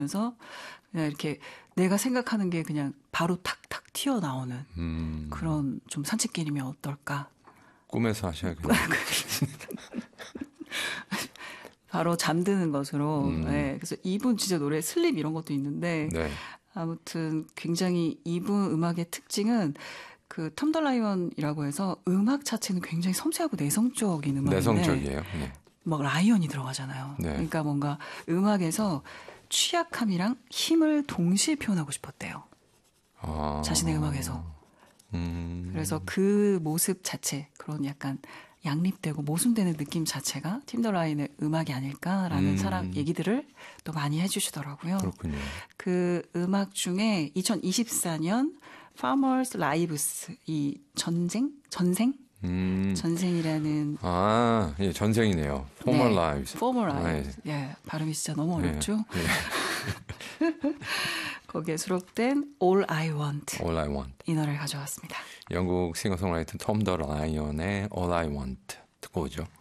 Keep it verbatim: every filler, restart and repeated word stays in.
그래서 그냥 이렇게 내가 생각하는 게 그냥 바로 탁탁 튀어나오는 음. 그런 좀 산책길이면 어떨까? 꿈에서 하셔야겠네요. 바로 잠드는 것으로. 음. 네, 그래서 이분 진짜 노래 슬립 이런 것도 있는데 네. 아무튼 굉장히 이분 음악의 특징은 그 톰 더 라이언이라고 해서 음악 자체는 굉장히 섬세하고 내성적인 음악인데 내성적이에요. 네. 막 라이언이 들어가잖아요. 네. 그러니까 뭔가 음악에서 취약함이랑 힘을 동시에 표현하고 싶었대요. 아. 자신의 음악에서. 음. 그래서 그 모습 자체, 그런 약간 양립되고 모순되는 느낌 자체가 팀 더 라이언의 음악이 아닐까라는 음. 사람 얘기들을 또 많이 해주시더라고요. 그렇군요. 그 음악 중에 이천이십사 년 Farmers Lives, 이 전쟁? 전생? 음. 전생이라는 아, 예, 전생이네요. Former 네, Lives. Former 아, Lives. 예. 예, 발음이 진짜 너무 예, 어렵죠? 예. 거기에 수록된 All I Want All I Want. 이 노래를 가져왔습니다. 영국 싱어송라이터 톰 더 라이언의 All I Want 듣고 오죠.